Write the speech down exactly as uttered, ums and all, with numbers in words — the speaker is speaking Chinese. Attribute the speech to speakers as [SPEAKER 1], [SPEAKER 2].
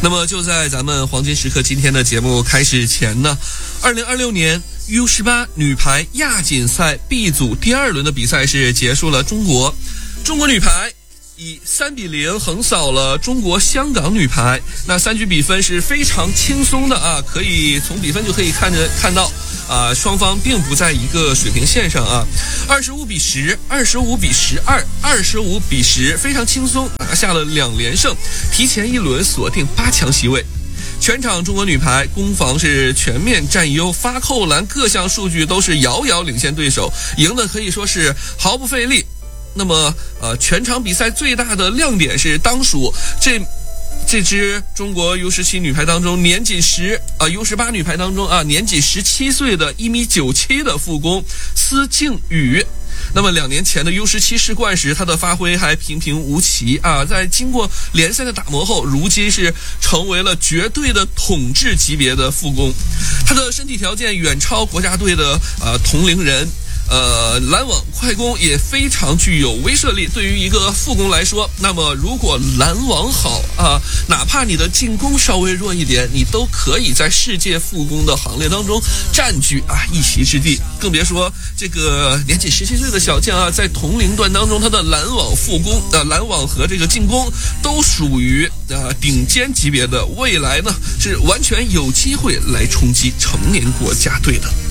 [SPEAKER 1] 那么就在咱们黄金时刻今天的节目开始前呢，二零二六年 U 十八 女排亚锦赛 B 组第二轮的比赛是结束了，中国中国女排以三比零横扫了中国香港女排，那三局比分是非常轻松的啊，可以从比分就可以看着看到啊，双方并不在一个水平线上啊，二十五比十、二十五比十二、二十五比十，非常轻松拿下了两连胜，提前一轮锁定八强席位。全场中国女排攻防是全面占优，发扣篮各项数据都是遥遥领先对手，赢的可以说是毫不费力。那么呃，全场比赛最大的亮点是当属这这支中国 U 十七 女排当中年仅十啊 U 十八 女排当中啊年仅十七岁的一米九七的副攻司静宇。那么两年前的 U 十七 世冠时，他的发挥还平平无奇啊，在经过联赛的打磨后，如今是成为了绝对的统治级别的副攻，他的身体条件远超国家队的呃同龄人。呃，拦网快攻也非常具有威慑力。对于一个副攻来说，那么如果拦网好啊，哪怕你的进攻稍微弱一点，你都可以在世界副攻的行列当中占据啊一席之地。更别说这个年仅十七岁的小将啊，在同龄段当中，他的拦网副攻、呃拦网和这个进攻都属于呃顶尖级别的，未来呢是完全有机会来冲击成年国家队的。